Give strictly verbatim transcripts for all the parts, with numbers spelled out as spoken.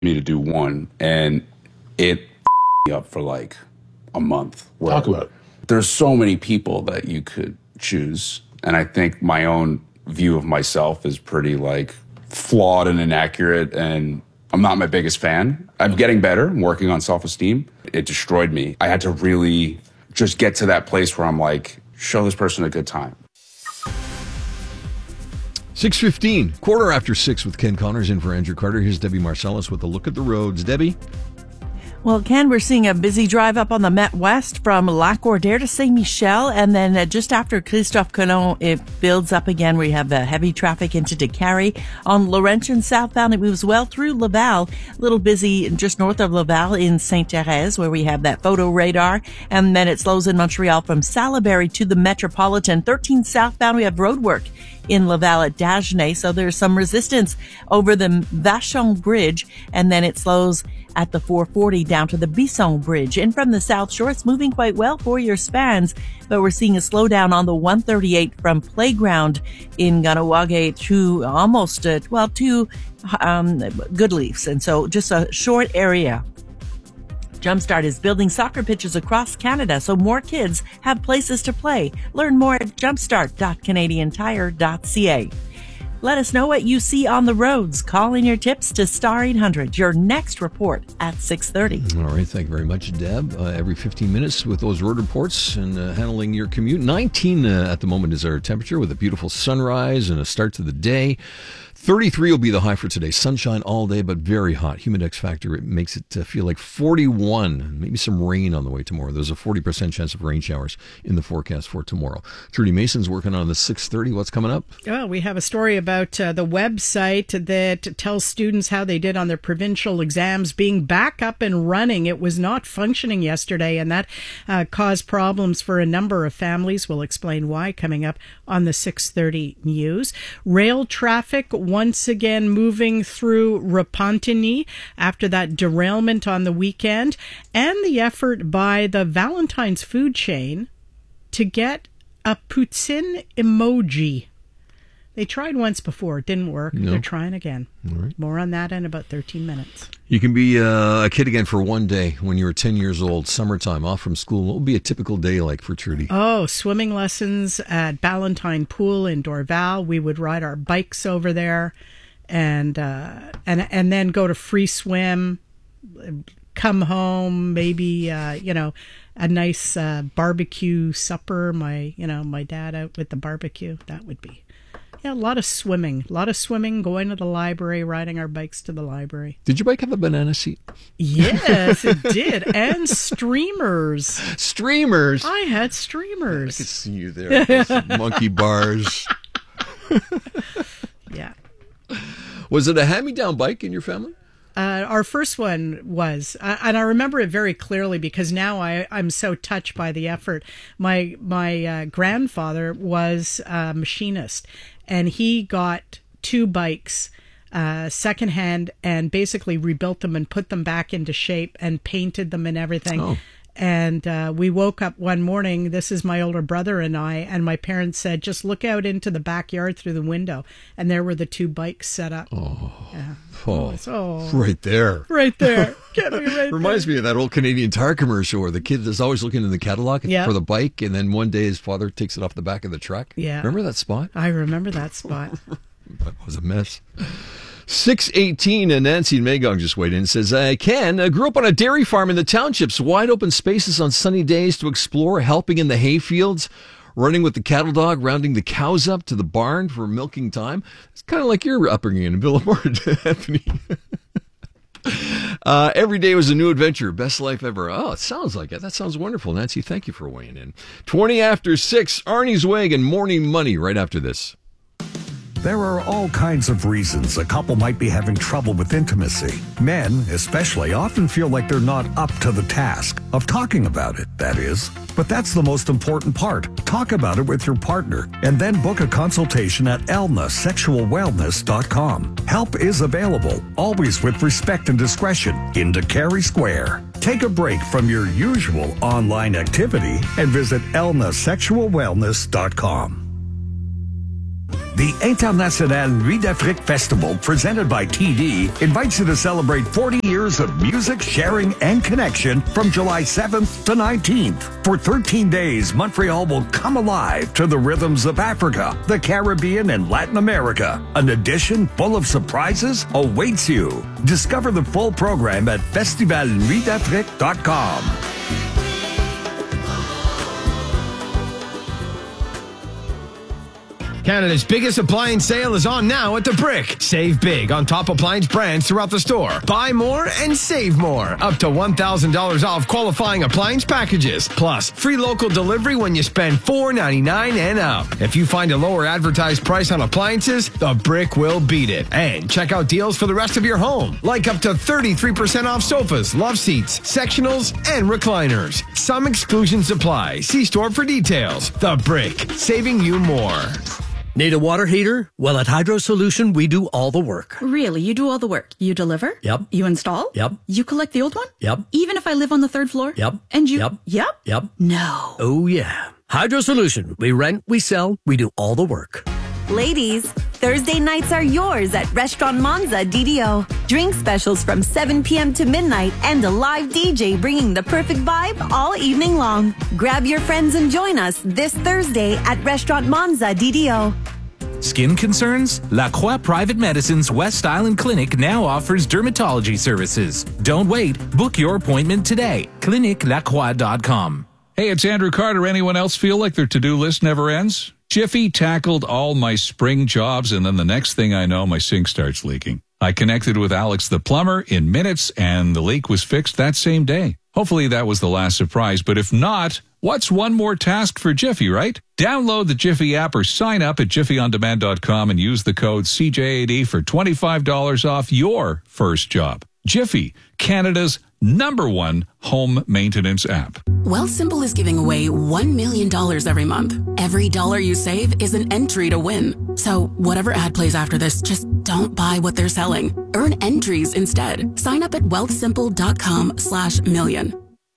me to do one, and it me up for like a month. Talk about it. There's so many people that you could choose, and I think my own view of myself is pretty like flawed and inaccurate, and I'm not my biggest fan. I'm getting better. I'm working on self-esteem. It destroyed me. I had to really just get to that place where I'm like, show this person a good time. six fifteen, quarter after six with Ken Connors in for Andrew Carter. Here's Debbie Marcellus with a look at the roads. Debbie? Well, Ken, we're seeing a busy drive up on the Met West from Lac-Cordaire to Saint-Michel, and then uh, just after Christophe Colomb, it builds up again. We have uh, heavy traffic into Décarie. On Laurentian southbound, it moves well through Laval. A little busy just north of Laval in Sainte-Thérèse, where we have that photo radar, and then it slows in Montreal from Salaberry to the Metropolitan. thirteen southbound, we have road work in Laval at Dagenais, so there's some resistance over the Vachon Bridge, and then it slows at the four forty down to the Bisson Bridge. And from the South Shore, it's moving quite well for your spans, but we're seeing a slowdown on the one thirty-eight from Playground in Ganawage to almost, uh, well, to um, Goodleafs. And so just a short area. Jumpstart is building soccer pitches across Canada so more kids have places to play. Learn more at jumpstart dot canadian tire dot c a. Let us know what you see on the roads. Call in your tips to Star eight hundred. Your next report at six thirty. All right. Thank you very much, Deb. Uh, every fifteen minutes with those road reports and uh, handling your commute. nineteen uh, at the moment is our temperature with a beautiful sunrise and a start to the day. thirty-three will be the high for today. Sunshine all day, but very hot. Humidex factor, it makes it uh, feel like forty-one. Maybe some rain on the way tomorrow. There's a forty percent chance of rain showers in the forecast for tomorrow. Trudy Mason's working on the six thirty. What's coming up? Well, we have a story about uh, the website that tells students how they did on their provincial exams being back up and running. It was not functioning yesterday, and that uh, caused problems for a number of families. We'll explain why coming up on the six thirty news. Rail traffic once again moving through Repentigny after that derailment on the weekend, and the effort by the Valentine's food chain to get a poutine emoji. They tried once before. It didn't work. No. They're trying again. All right. More on that in about thirteen minutes. You can be uh, a kid again for one day when you were ten years old, summertime, off from school. What would be a typical day like for Trudy? Oh, swimming lessons at Ballantine Pool in Dorval. We would ride our bikes over there and uh, and and then go to free swim, come home, maybe, uh, you know, a nice uh, barbecue supper. My, you know, my dad out with the barbecue. That would be. Yeah, a lot of swimming. A lot of swimming, going to the library, riding our bikes to the library. Did your bike have a banana seat? Yes, it did. And streamers. Streamers? I had streamers. I could see you there. Those monkey bars. Yeah. Was it a hand-me-down bike in your family? Uh, our first one was, uh, and I remember it very clearly because now I, I'm so touched by the effort. My my uh, grandfather was a machinist, and he got two bikes uh, secondhand and basically rebuilt them and put them back into shape and painted them and everything. Oh. And uh, we woke up one morning, this is my older brother and I, and my parents said, just look out into the backyard through the window. And there were the two bikes set up. Oh, yeah. oh, oh right there. Right there. Get me right Reminds there. me of that old Canadian Tire commercial where the kid is always looking in the catalog yeah. for the bike, and then one day his father takes it off the back of the truck. Yeah. Remember that spot? I remember that spot. That was a mess. six eighteen, and Nancy in Magog just weighed in and says, I Ken, I grew up on a dairy farm in the townships, wide open spaces on sunny days to explore, helping in the hay fields, running with the cattle dog, rounding the cows up to the barn for milking time. It's kind of like your upbringing in Villemort, Anthony. uh, every day was a new adventure. Best life ever. Oh, it sounds like it. That sounds wonderful. Nancy, thank you for weighing in. twenty after six, Arnie's Wagon, Morning Money, right after this. There are all kinds of reasons a couple might be having trouble with intimacy. Men, especially, often feel like they're not up to the task of talking about it, that is. But that's the most important part. Talk about it with your partner and then book a consultation at elna sexual wellness dot com. Help is available, always with respect and discretion, in Décarie Square. Take a break from your usual online activity and visit elna sexual wellness dot com. The International Nuit d'Afrique Festival, presented by T D, invites you to celebrate forty years of music, sharing, and connection from July seventh to nineteenth. For thirteen days, Montreal will come alive to the rhythms of Africa, the Caribbean, and Latin America. An edition full of surprises awaits you. Discover the full program at festival nuit d'afrique dot com. Canada's biggest appliance sale is on now at The Brick. Save big on top appliance brands throughout the store. Buy more and save more. Up to one thousand dollars off qualifying appliance packages. Plus, free local delivery when you spend four ninety-nine and up. If you find a lower advertised price on appliances, The Brick will beat it. And check out deals for the rest of your home. Like up to thirty-three percent off sofas, love seats, sectionals, and recliners. Some exclusions apply. See store for details. The Brick, saving you more. Need a water heater? Well, at Hydro Solution, we do all the work. Really? You do all the work? You deliver? Yep. You install? Yep. You collect the old one? Yep. Even if I live on the third floor? Yep. And you? Yep. Yep? Yep. No. Oh, yeah. Hydro Solution. We rent, we sell, we do all the work. Ladies, Thursday nights are yours at Restaurant Monza D D O. Drink specials from seven p.m. to midnight and a live D J bringing the perfect vibe all evening long. Grab your friends and join us this Thursday at Restaurant Monza D D O. Skin concerns? La Croix Private Medicine's West Island Clinic now offers dermatology services. Don't wait. Book your appointment today. clinic la croix dot com. Hey, it's Andrew Carter. Anyone else feel like their to-do list never ends? Jiffy tackled all my spring jobs, and then the next thing I know, my sink starts leaking. I connected with Alex the plumber in minutes, and the leak was fixed that same day. Hopefully that was the last surprise, but if not, what's one more task for Jiffy, right? Download the Jiffy app or sign up at jiffy on demand dot com and use the code C J A D for twenty-five dollars off your first job. Jiffy, Canada's number one home maintenance app. Wealthsimple is giving away one million dollars every month. Every dollar you save is an entry to win. So whatever ad plays after this, just don't buy what they're selling. Earn entries instead. Sign up at wealthsimple dot com slash million.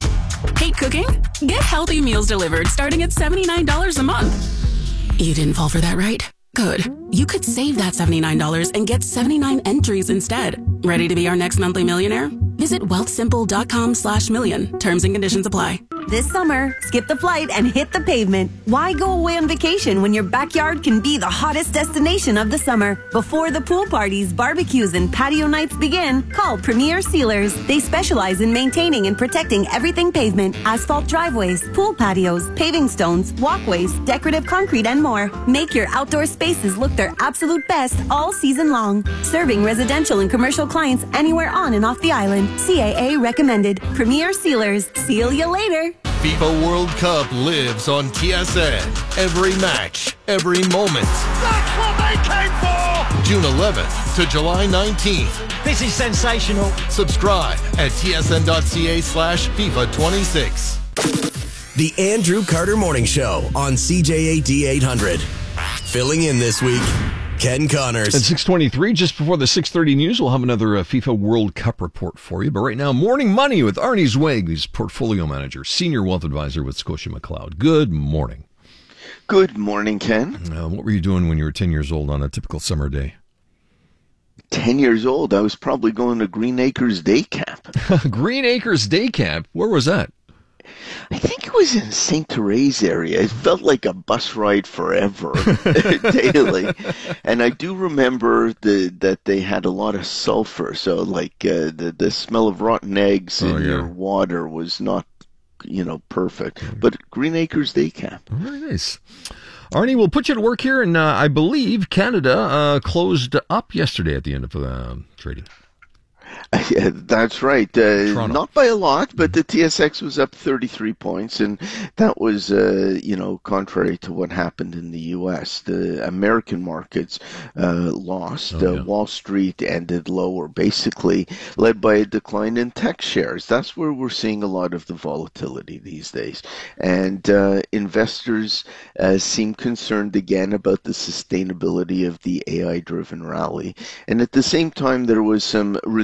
Hate cooking? Get healthy meals delivered starting at seventy-nine dollars a month. You didn't fall for that, right? Good. You could save that seventy-nine dollars and get seventy-nine entries instead. Ready to be our next monthly millionaire? Visit wealthsimple dot com slash million. Terms and conditions apply. This summer, skip the flight and hit the pavement. Why go away on vacation when your backyard can be the hottest destination of the summer? Before the pool parties, barbecues, and patio nights begin, call Premier Sealers. They specialize in maintaining and protecting everything pavement, asphalt driveways, pool patios, paving stones, walkways, decorative concrete, and more. Make your outdoor spaces look their absolute best all season long. Serving residential and commercial clients anywhere on and off the island. C A A recommended. Premier Sealers. Seal you later. FIFA World Cup lives on T S N. Every match, every moment. That's what they came for! June eleventh to July nineteenth. This is sensational. Subscribe at tsn.ca slash FIFA 26. The Andrew Carter Morning Show on C J A D eight hundred. Filling in this week, Ken Connors. At six twenty-three, just before the six thirty news, we'll have another uh, FIFA World Cup report for you. But right now, Morning Money with Arnie Zweig, who's portfolio manager, senior wealth advisor with Scotia McLeod. Good morning. Good morning, Ken. Uh, what were you doing when you were ten years old on a typical summer day? ten years old, I was probably going to Green Acres Day Camp. Green Acres Day Camp? Where was that? I think it was in Saint Therese area. It felt like a bus ride forever, daily. And I do remember the, that they had a lot of sulfur, so like uh, the the smell of rotten eggs oh, in yeah. your water was not, you know, perfect. But Green Acres Day Camp. Oh, very nice. Arnie, we'll put you to work here, and uh, I believe Canada uh, closed up yesterday at the end of uh, trading. Yeah, that's right. Uh, not by a lot, but the T S X was up thirty-three points, and that was, uh, you know, contrary to what happened in the U S. The American markets uh, lost. Oh, yeah. uh, Wall Street ended lower, basically led by a decline in tech shares. That's where we're seeing a lot of the volatility these days. And uh, investors uh, seem concerned again about the sustainability of the A I-driven rally. And at the same time, there was some renewed Uh,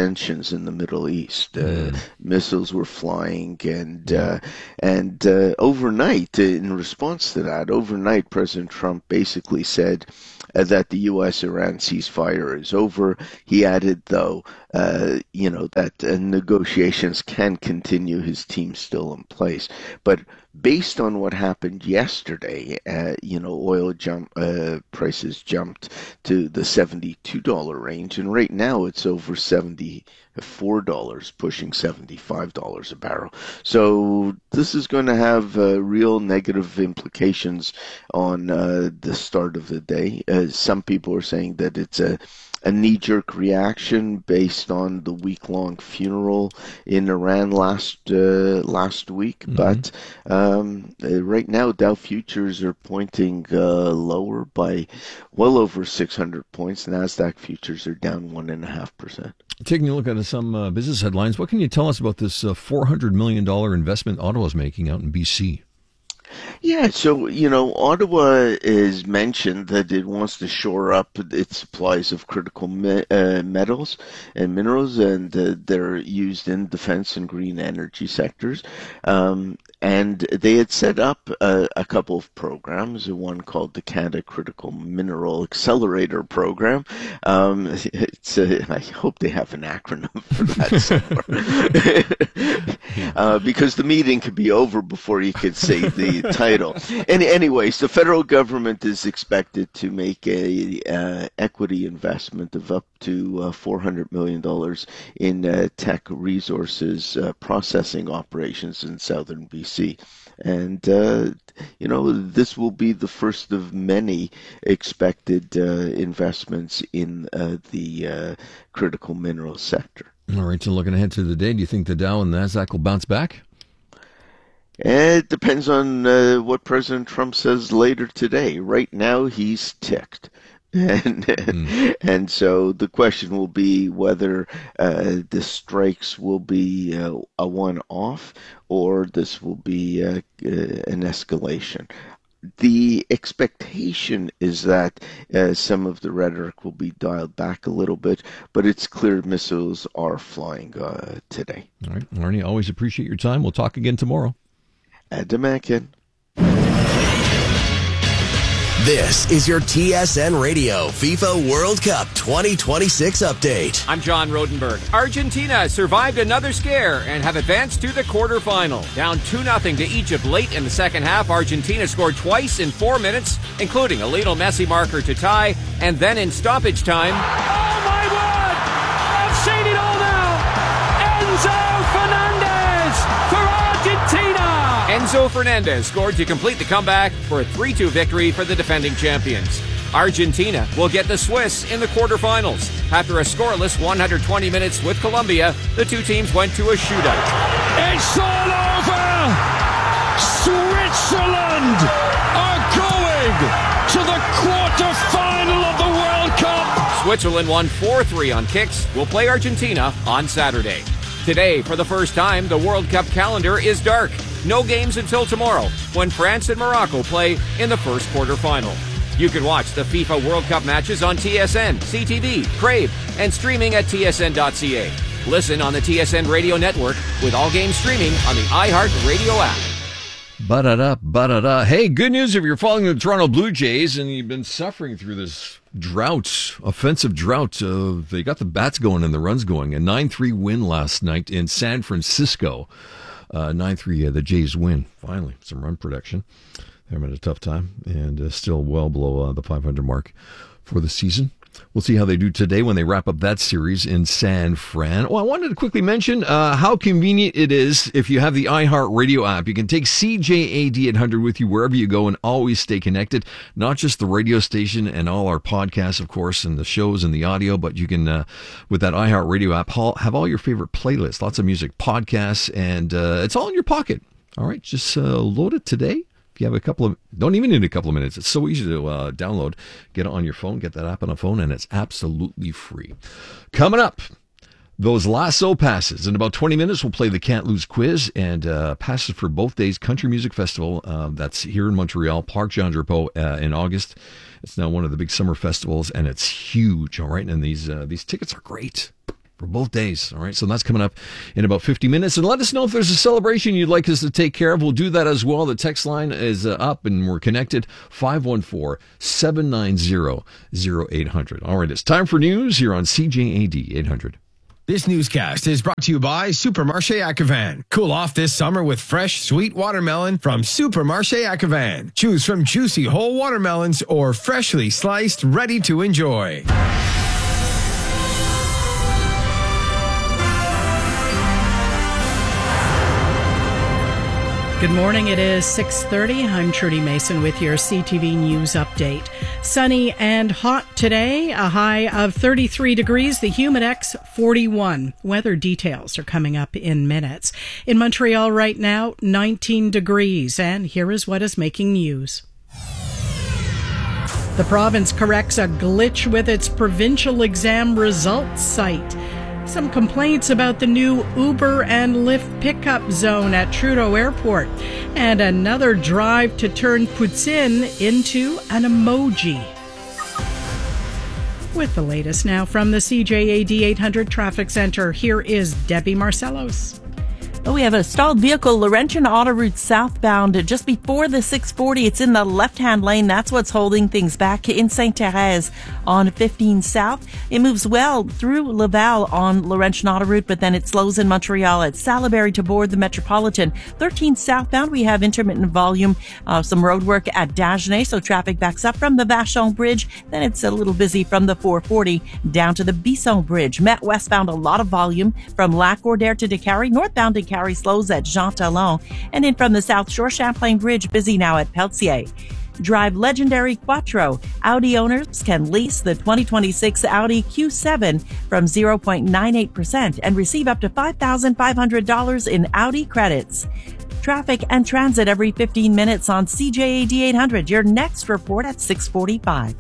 tensions in the Middle East. Uh, Mm. Missiles were flying, and uh, and uh, overnight, in response to that, overnight, President Trump basically said uh, that the U S Iran ceasefire is over. He added, though, uh, you know, that uh, negotiations can continue. His team's still in place, but based on what happened yesterday, uh, you know, oil jump uh, prices jumped to the seventy-two dollars range, and right now it's over seventy-four dollars, pushing seventy-five dollars a barrel. So this is going to have uh, real negative implications on uh, the start of the day. Uh, some people are saying that it's a a knee-jerk reaction based on the week-long funeral in Iran last uh, last week. Mm-hmm. But um, uh, right now, Dow futures are pointing uh, lower by well over six hundred points. NASDAQ futures are down one point five percent. Taking a look at some uh, business headlines, what can you tell us about this uh, four hundred million dollars investment Ottawa's making out in B C? Yeah, so, you know, Ottawa is mentioned that it wants to shore up its supplies of critical me- uh, metals and minerals, and uh, they're used in defense and green energy sectors. Um, and they had set up a, a couple of programs, one called the Canada Critical Mineral Accelerator Program. Um, it's a, I hope they have an acronym for that somewhere. uh, because the meeting could be over before you could say the title. Any, anyways, the federal government is expected to make a uh, equity investment of up to uh, four hundred million dollars in uh, Teck Resources uh, processing operations in southern B C. And, uh, you know, this will be the first of many expected uh, investments in uh, the uh, critical mineral sector. All right, so looking ahead to the day, do you think the Dow and the NASDAQ will bounce back? It depends on uh, what President Trump says later today. Right now, he's ticked. And, mm. and so the question will be whether uh, the strikes will be uh, a one-off or this will be uh, uh, an escalation. The expectation is that uh, some of the rhetoric will be dialed back a little bit, but it's clear missiles are flying uh, today. All right, Arnie, always appreciate your time. We'll talk again tomorrow. Adamakin. This is your T S N Radio FIFA World Cup twenty twenty-six update. I'm John Rodenberg. Argentina survived another scare and have advanced to the quarterfinal. Down two nothing to Egypt late in the second half, Argentina scored twice in four minutes, including a Lionel Messi marker to tie, and then in stoppage time... Oh my word! I've seen it all now! Enzo Fernandez for Argentina! Enzo Fernandez scored to complete the comeback for a three two victory for the defending champions. Argentina will get the Swiss in the quarterfinals. After a scoreless one hundred twenty minutes with Colombia, the two teams went to a shootout. It's all over! Switzerland are going to the quarterfinal of the World Cup! Switzerland won four three on kicks. Will play Argentina on Saturday. Today, for the first time, the World Cup calendar is dark. No games until tomorrow, when France and Morocco play in the first quarterfinal. You can watch the FIFA World Cup matches on T S N, C T V, Crave, and streaming at T S N dot C A. Listen on the T S N Radio Network with all games streaming on the iHeart Radio app. Ba-da-da, ba-da-da. Hey, good news if you're following the Toronto Blue Jays and you've been suffering through this drought, offensive drought. Uh, they got the bats going and the runs going. A nine three win last night in San Francisco. Uh, nine three, uh, the Jays win. Finally, some run production. They're having a tough time and uh, still well below uh, the five hundred mark for the season. We'll see how they do today when they wrap up that series in San Fran. Oh, I wanted to quickly mention uh, how convenient it is if you have the iHeart Radio app. You can take C J A D eight hundred with you wherever you go and always stay connected. Not just the radio station and all our podcasts, of course, and the shows and the audio, but you can, uh, with that iHeart Radio app, have all your favorite playlists, lots of music, podcasts, and uh, it's all in your pocket. All right, just uh, load it today. If you have a couple of, don't even need a couple of minutes. It's so easy to uh, download. Get it on your phone, get that app on a phone, and it's absolutely free. Coming up, those lasso passes. In about twenty minutes, we'll play the Can't Lose quiz and uh, passes for both days. Country Music Festival, uh, that's here in Montreal, Parc Jean-Drapeau uh, in August. It's now one of the big summer festivals, and it's huge, all right? And these uh, these tickets are great. for both days. All right, so that's coming up in about fifty minutes. And let us know if there's a celebration you'd like us to take care of. We'll do that as well. The text line is uh, up and we're connected. five one four, seven nine zero, zero eight hundred. All right, it's time for news here on C J A D eight hundred. This newscast is brought to you by Supermarché Acavan. Cool off this summer with fresh, sweet watermelon from Supermarché Acavan. Choose from juicy whole watermelons or freshly sliced, ready to enjoy. Good morning. It is six thirty. I'm Trudy Mason with your C T V News update. Sunny and hot today, a high of thirty-three degrees, the Humidex forty-one. Weather details are coming up in minutes. In Montreal right now, nineteen degrees, and here is what is making news. The province corrects a glitch with its provincial exam results site. Some complaints about the new Uber and Lyft pickup zone at Trudeau Airport. And another drive to turn poutine into an emoji. With the latest now from the C J A D eight hundred Traffic Center, here is Debbie Marcellos. Oh, we have a stalled vehicle, Laurentian Autoroute southbound, just before the six forty. It's in the left-hand lane. That's what's holding things back in Sainte-Thérèse on fifteen South. It moves well through Laval on Laurentian Autoroute, but then it slows in Montreal at Salaberry to board the Metropolitan. thirteen southbound, we have intermittent volume, uh, some road work at Dagenais, so traffic backs up from the Vachon Bridge. Then it's a little busy from the four forty down to the Bisson Bridge. Met westbound, a lot of volume from Lac-Ordère to Décarie. Northbound to Carry slows at Jean Talon. And in from the South Shore, Champlain Bridge busy now at Pelletier. Drive legendary Quattro. Audi owners can lease the twenty twenty-six Audi Q seven from zero point nine eight percent and receive up to five thousand five hundred dollars in Audi credits. Traffic and transit every fifteen minutes on C J A D eight hundred. Your next report at six forty-five.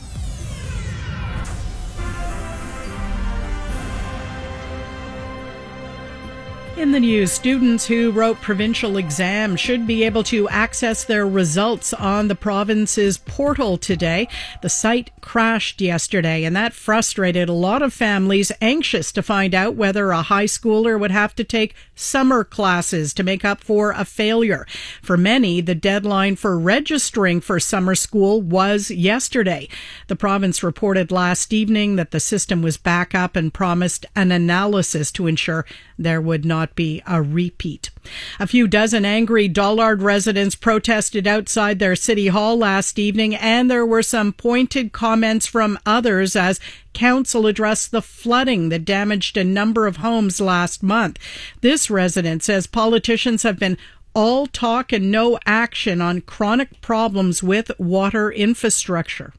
In the news, students who wrote provincial exams should be able to access their results on the province's portal today. The site crashed yesterday, and that frustrated a lot of families anxious to find out whether a high schooler would have to take summer classes to make up for a failure. For many, the deadline for registering for summer school was yesterday. The province reported last evening that the system was back up and promised an analysis to ensure there would not be a repeat. A few dozen angry Dollard residents protested outside their city hall last evening, and there were some pointed comments from others as council addressed the flooding that damaged a number of homes last month. This resident says politicians have been all talk and no action on chronic problems with water infrastructure.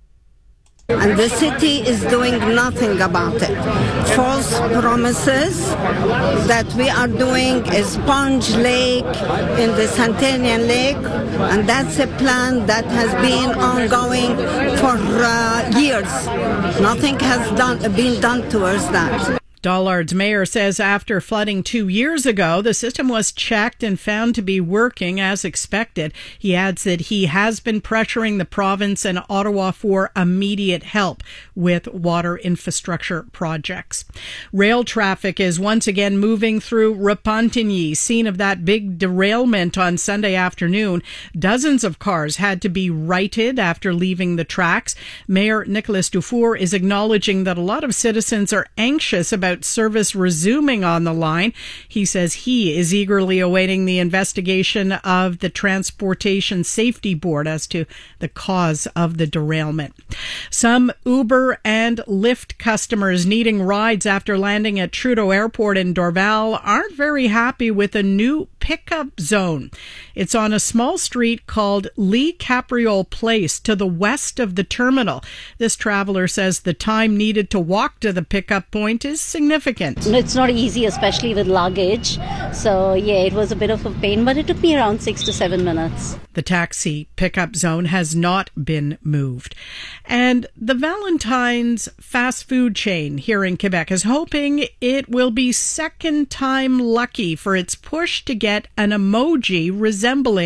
And the city is doing nothing about it. False promises that we are doing a sponge lake in the Centennial Lake, and that's a plan that has been ongoing for uh, years. Nothing has done, been done towards that. Dollard's mayor says after flooding two years ago, the system was checked and found to be working as expected. He adds that he has been pressuring the province and Ottawa for immediate help with water infrastructure projects. Rail traffic is once again moving through Repentigny, scene of that big derailment on Sunday afternoon. Dozens of cars had to be righted after leaving the tracks. Mayor Nicolas Dufour is acknowledging that a lot of citizens are anxious about service resuming on the line. He says he is eagerly awaiting the investigation of the Transportation Safety Board as to the cause of the derailment. Some Uber and Lyft customers needing rides after landing at Trudeau Airport in Dorval aren't very happy with a new pickup zone. It's on a small street called Lee Capriole Place to the west of the terminal. This traveler says the time needed to walk to the pickup point is significant. It's not easy, especially with luggage. So, yeah, it was a bit of a pain, but it took me around six to seven minutes. The taxi pickup zone has not been moved. And the Valentine's fast food chain here in Quebec is hoping it will be second time lucky for its push to get an emoji resembling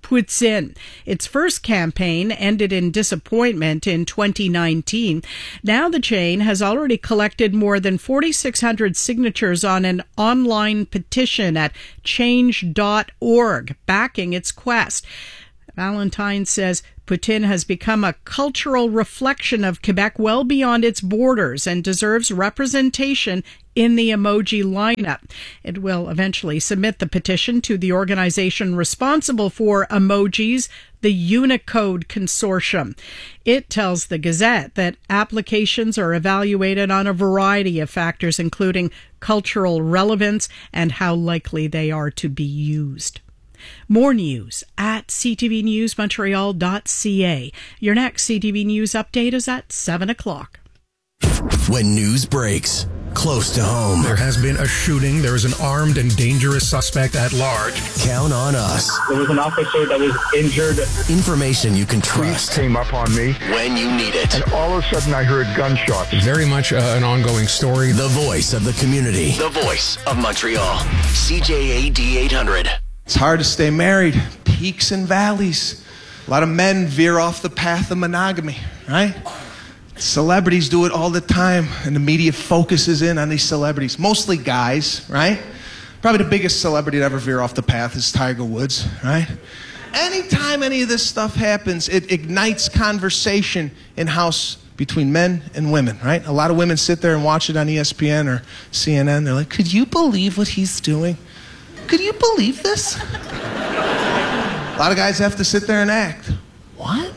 Poutine. Its first campaign ended in disappointment in twenty nineteen. Now the chain has already collected more than forty-six hundred signatures on an online petition at change dot org backing its quest. Valentine says Poutine has become a cultural reflection of Quebec well beyond its borders and deserves representation in the emoji lineup. It will eventually submit the petition to the organization responsible for emojis, the Unicode Consortium. It tells the Gazette that applications are evaluated on a variety of factors, including cultural relevance and how likely they are to be used. More news at c t v news montreal dot c a. Your next C T V News update is at seven o'clock. When news breaks close to home. There has been a shooting. There is an armed and dangerous suspect at large. Count on us. There was an officer that was injured. Information you can trust. Police came up on me when you need it. And all of a sudden I heard gunshots. Very much uh, an ongoing story. The voice of the community. The voice of Montreal. C J A D eight hundred. It's hard to stay married. Peaks and valleys. A lot of men veer off the path of monogamy, right? Celebrities do it all the time, and the media focuses in on these celebrities. Mostly guys, right? Probably the biggest celebrity to ever veer off the path is Tiger Woods, right? Anytime any of this stuff happens, it ignites conversation in-house between men and women, right? A lot of women sit there and watch it on E S P N or C N N. They're like, could you believe what he's doing? Could you believe this? A lot of guys have to sit there and act. What?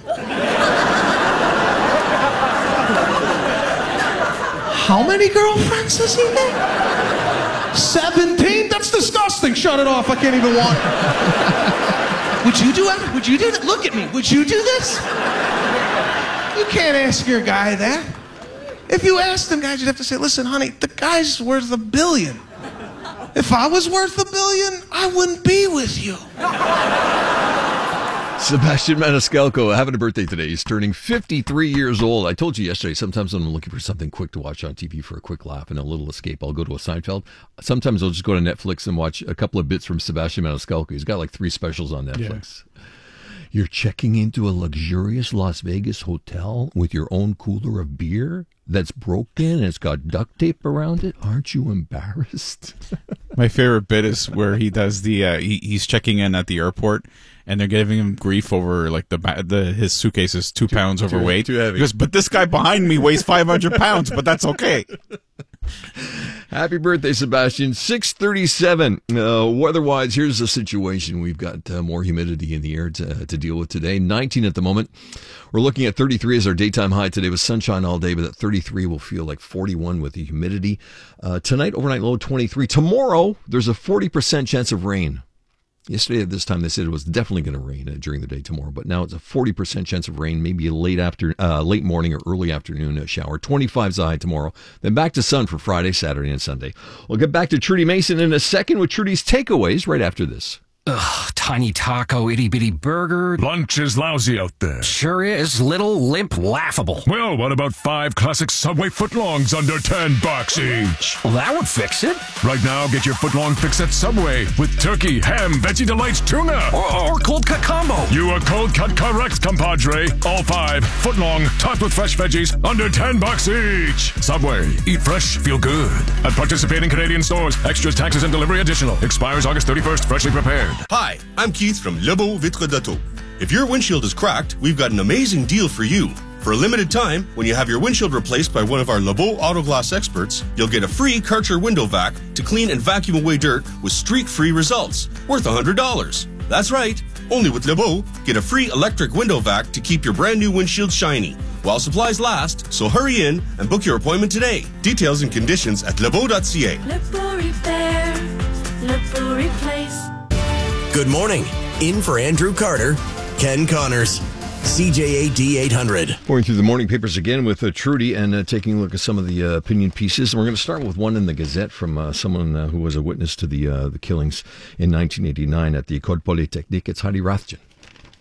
How many girlfriends does he have? seventeen? That's disgusting. Shut it off. I can't even want it. Would you do it? Would you do that? Look at me. Would you do this? You can't ask your guy that. If you asked him, guys, you'd have to say, listen, honey, the guy's worth a billion. If I was worth a billion, I wouldn't be with you. Sebastian Maniscalco having a birthday today. He's turning fifty-three years old. I told you yesterday, sometimes when I'm looking for something quick to watch on T V for a quick laugh and a little escape, I'll go to a Seinfeld. Sometimes I'll just go to Netflix and watch a couple of bits from Sebastian Maniscalco. He's got like three specials on Netflix. Yeah. You're checking into a luxurious Las Vegas hotel with your own cooler of beer that's broken and it's got duct tape around it. Aren't you embarrassed? My favorite bit is where he does the uh, he, he's checking in at the airport and they're giving him grief over like the the his suitcase is two too, pounds overweight. Too, too heavy. He goes, but this guy behind me weighs five hundred pounds, but that's okay. Happy birthday, Sebastian. six thirty-seven. Uh, weather-wise, here's the situation. We've got uh, more humidity in the air to, to deal with today. nineteen at the moment. We're looking at thirty-three as our daytime high today with sunshine all day, but at thirty-three will feel like forty-one with the humidity. Uh, tonight, overnight low twenty-three. Tomorrow, there's a forty percent chance of rain. Yesterday at this time, they said it was definitely going to rain uh, during the day tomorrow, but now it's a forty percent chance of rain, maybe a late after, uh, late morning or early afternoon uh, shower. twenty-five's the high tomorrow. Then back to sun for Friday, Saturday, and Sunday. We'll get back to Trudy Mason in a second with Trudy's takeaways right after this. Ugh, tiny taco, itty bitty burger. Lunch is lousy out there. Sure is. Little, limp, laughable. Well, what about five classic Subway footlongs under ten bucks each? Well, that would fix it. Right now, get your footlong fix at Subway with turkey, ham, Veggie Delights, tuna. Or, or cold cut combo. You are cold cut correct, compadre. All five footlong, topped with fresh veggies, under ten bucks each. Subway. Eat fresh, feel good. At participating Canadian stores. Extras, taxes, and delivery additional. Expires August thirty-first. Freshly prepared. Hi, I'm Keith from Lebeau Vitre d'Auto. If your windshield is cracked, we've got an amazing deal for you. For a limited time, when you have your windshield replaced by one of our Lebeau Auto Glass experts, you'll get a free Karcher window vac to clean and vacuum away dirt with streak-free results, worth one hundred dollars. That's right. Only with Lebeau, get a free electric window vac to keep your brand new windshield shiny. While supplies last, so hurry in and book your appointment today. Details and conditions at lebeau dot c a. Lebeau Repair, Lebeau Replace. Good morning. In for Andrew Carter, Ken Connors, C J A D eight hundred. Going through the morning papers again with uh, Trudy and uh, taking a look at some of the uh, opinion pieces. And we're going to start with one in the Gazette from uh, someone uh, who was a witness to the uh, the killings in nineteen eighty-nine at the École Polytechnique. It's Heidi Rathjen.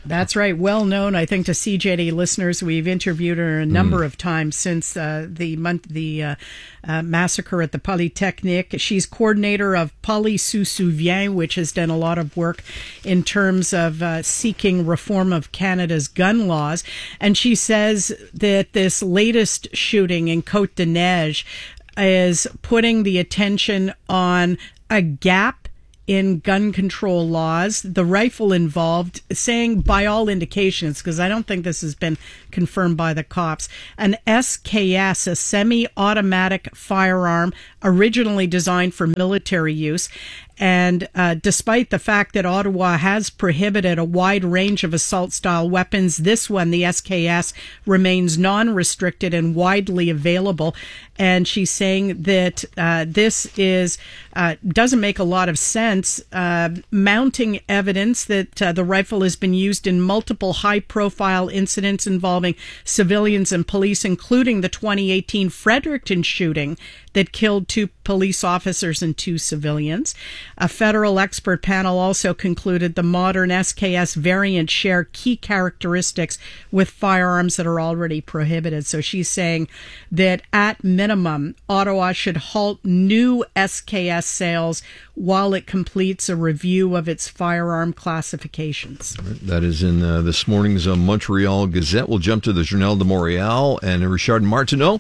That's right. Well known, I think, to C J D listeners. We've interviewed her a number Mm. of times since uh, the month, the uh, uh, massacre at the Polytechnique. She's coordinator of Poly se souvient, which has done a lot of work in terms of uh, seeking reform of Canada's gun laws. And she says that this latest shooting in Côte de Neige is putting the attention on a gap in gun control laws, the rifle involved, saying by all indications, because I don't think this has been confirmed by the cops, an S K S, a semi-automatic firearm originally designed for military use. And uh, despite the fact that Ottawa has prohibited a wide range of assault-style weapons, this one, the S K S, remains non-restricted and widely available. And she's saying that uh, this is uh, doesn't make a lot of sense, uh, mounting evidence that uh, the rifle has been used in multiple high-profile incidents involving civilians and police, including the twenty eighteen Fredericton shooting that killed two police officers and two civilians. A federal expert panel also concluded the modern S K S variants share key characteristics with firearms that are already prohibited. So she's saying that at minimum, Ottawa should halt new S K S sales while it completes a review of its firearm classifications. That is in uh, this morning's uh, Montreal Gazette. We'll jump to the Journal de Montréal, and Richard Martineau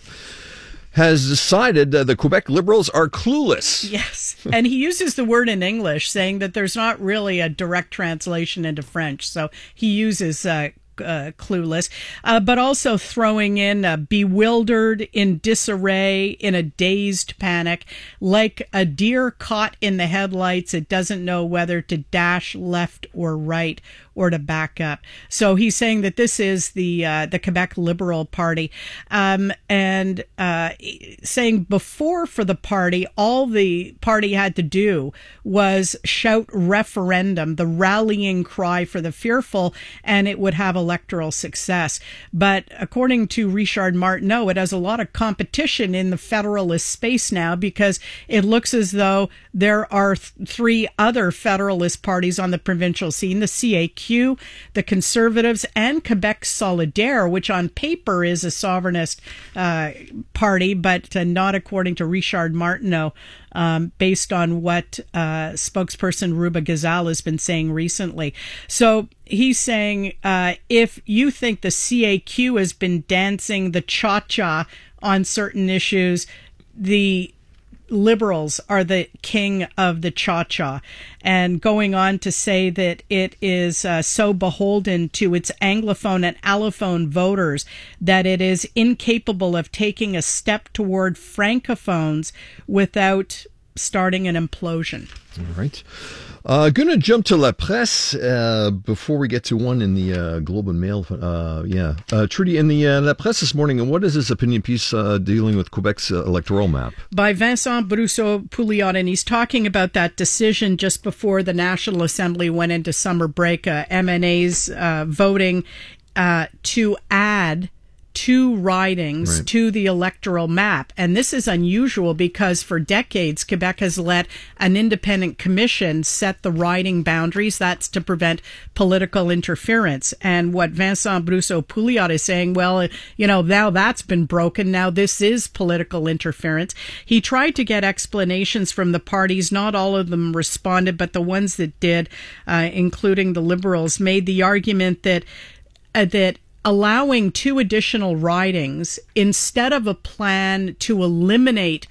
has decided uh, the Quebec Liberals are clueless. Yes, and he uses the word in English, saying that there's not really a direct translation into French, so he uses uh, uh, clueless, uh, but also throwing in uh, bewildered, in disarray, in a dazed panic, like a deer caught in the headlights. It doesn't know whether to dash left or right or to back up. So he's saying that this is the uh, the Quebec Liberal Party, um, and uh, saying before for the party, all the party had to do was shout referendum, the rallying cry for the fearful, and it would have electoral success. But according to Richard Martineau, it has a lot of competition in the federalist space now, because it looks as though there are th- three other federalist parties on the provincial scene, the C A Q, the Conservatives, and Quebec Solidaire, which on paper is a sovereignist uh, party, but uh, not according to Richard Martineau, um, based on what uh, spokesperson Ruba Gazal has been saying recently. So he's saying uh, if you think the C A Q has been dancing the cha-cha on certain issues, the Liberals are the king of the cha-cha, and going on to say that it is uh, so beholden to its Anglophone and Allophone voters that it is incapable of taking a step toward Francophones without starting an implosion. All right. Uh, going to jump to La Presse uh, before we get to one in the uh, Globe and Mail. Uh, yeah. Uh, Trudy, in the uh, La Presse this morning, and what is this opinion piece uh, dealing with Quebec's uh, electoral map? By Vincent Brousseau-Pouliot, and he's talking about that decision just before the National Assembly went into summer break, uh, M N A's uh, voting uh, to add two ridings right. to the electoral map. And this is unusual because for decades, Quebec has let an independent commission set the riding boundaries. That's to prevent political interference. And what Vincent Brousseau-Pouliot is saying, well, you know, now that's been broken. Now this is political interference. He tried to get explanations from the parties. Not all of them responded, but the ones that did, uh, including the Liberals, made the argument that uh, that allowing two additional ridings instead of a plan to eliminate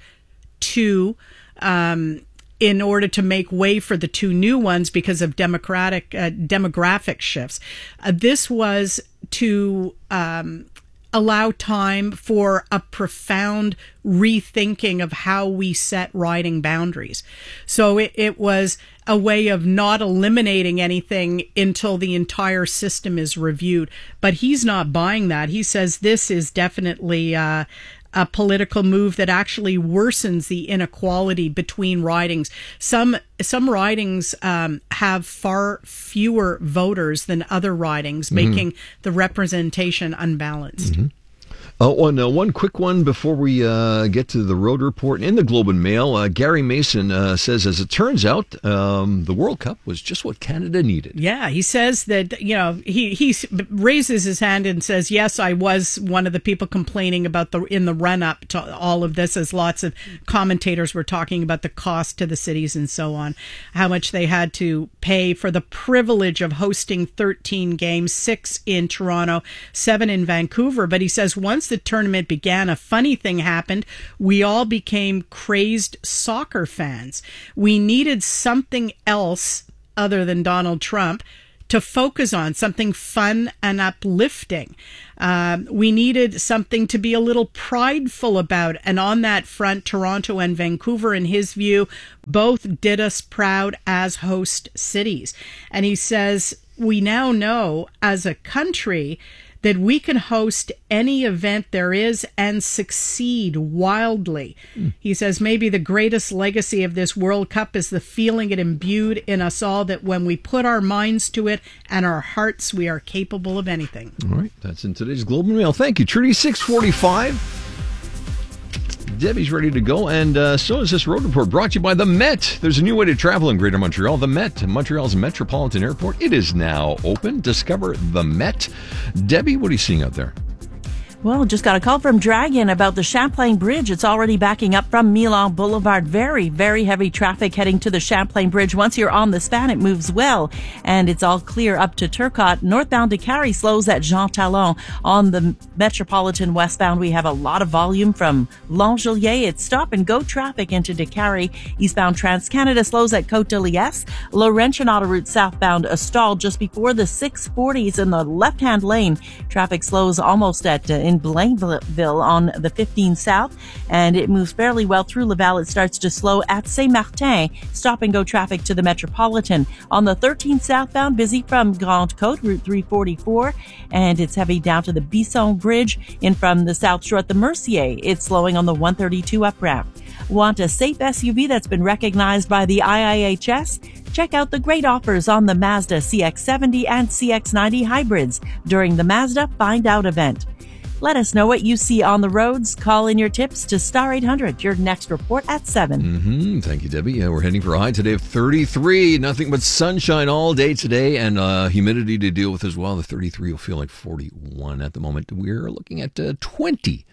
two um, in order to make way for the two new ones because of democratic uh, demographic shifts. Uh, this was to um, allow time for a profound rethinking of how we set riding boundaries. So it, it was a way of not eliminating anything until the entire system is reviewed. But he's not buying that. He says this is definitely uh, a political move that actually worsens the inequality between ridings. Some some ridings um, have far fewer voters than other ridings, mm-hmm. making the representation unbalanced. Mm-hmm. Uh, one, uh, one quick one before we uh, get to the road report. In the Globe and Mail, uh, Gary Mason uh, says, as it turns out, um, the World Cup was just what Canada needed. Yeah, he says that, you know, he, he raises his hand and says, yes, I was one of the people complaining about the in the run-up to all of this, as lots of commentators were talking about the cost to the cities and so on, how much they had to pay for the privilege of hosting thirteen games, six in Toronto, seven in Vancouver. But he says once the tournament began, a funny thing happened. We all became crazed soccer fans. We needed something else other than Donald Trump to focus on, something fun and uplifting. Um, we needed something to be a little prideful about. And on that front, Toronto and Vancouver, in his view, both did us proud as host cities. And he says, we now know as a country that we can host any event there is and succeed wildly. Mm. He says maybe the greatest legacy of this World Cup is the feeling it imbued in us all, that when we put our minds to it and our hearts, we are capable of anything. All right, that's in today's Globe and Mail. Thank you, Trudy. six forty-five. Debbie's ready to go, and uh, so is this road report, brought to you by the Met. There's a new way to travel in Greater Montreal. The Met, Montreal's metropolitan airport. It is now open. Discover the Met. Debbie, what are you seeing out there? Well, just got a call from Dragon about the Champlain Bridge. It's already backing up from Milan Boulevard. Very, very heavy traffic heading to the Champlain Bridge. Once you're on the span, it moves well, and it's all clear up to Turcotte. Northbound to Carrie slows at Jean Talon. On the Metropolitan westbound, we have a lot of volume from L'Angelier. It's stop-and-go traffic into DeCarry. Eastbound TransCanada slows at Côte de Liesse. Laurentian Autoroute southbound, a stall just before the six forties in the left-hand lane. Traffic slows almost at uh, in Blainville on the fifteen South, and it moves fairly well through Laval. It starts to slow at Saint-Martin. Stop-and-go traffic to the Metropolitan. On the thirteen southbound, busy from Grande Côte, Route three forty-four, and it's heavy down to the Bisson Bridge. In from the South Shore at the Mercier, it's slowing on the one thirty-two up ramp. Want a safe S U V that's been recognized by the I I H S? Check out the great offers on the Mazda C X seventy and C X ninety hybrids during the Mazda Find Out event. Let us know what you see on the roads. Call in your tips to Star eight hundred. Your next report at seven. Mm-hmm. Thank you, Debbie. Yeah, we're heading for a high today of thirty-three. Nothing but sunshine all day today, and uh, humidity to deal with as well. The thirty-three will feel like forty-one at the moment. We're looking at uh, twenty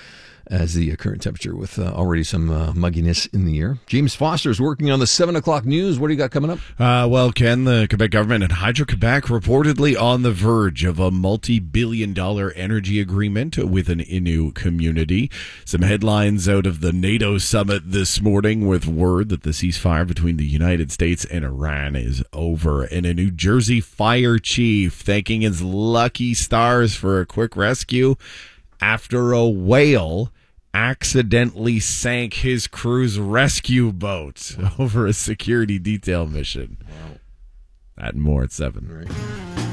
as the uh, current temperature, with uh, already some uh, mugginess in the air. James Foster is working on the seven o'clock news. What do you got coming up? Uh, well, Ken, the Quebec government and Hydro-Quebec reportedly on the verge of a multi-billion dollar energy agreement with an Innu community. Some headlines out of the NATO summit this morning with word that the ceasefire between the United States and Iran is over. And a New Jersey fire chief thanking his lucky stars for a quick rescue after a whale accidentally sank his crew's rescue boat over a security detail mission. Wow. That and more at seven. Right.